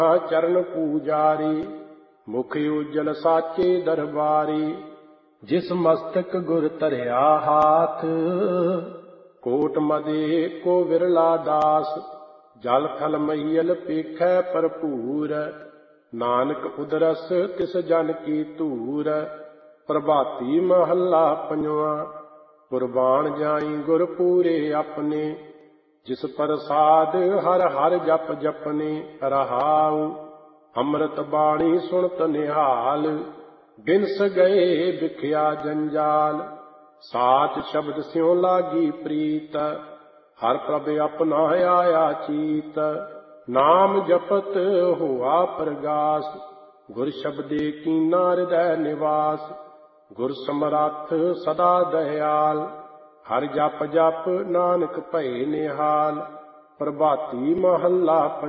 चरण पूजारी, मुख उज्जल साचे दरबारी। जिस मस्तक गुर धरिया हाथ, कोट मदे को विरला दास। जल थल महीयल पेखै भरपूर, नानक उदरस तिस जन की धूर। प्रभाती महला पंजवा, कुर्बान जाई गुर पूरे अपने। जिस प्रसाद हर हर जप जपने रहाऊ। अमृत बाणी सुनत निहाल, बिनस गए बिख्या जंजाल। साच शब्द स्यों लागी प्रीत, हर प्रभ अपना आया चीत। नाम जपत हुआ प्रगास, गुर शब्दे कीना हृदय निवास। गुर समरथ सदा दयाल, हर जप जप नानक भये निहाल। प्रभाती महला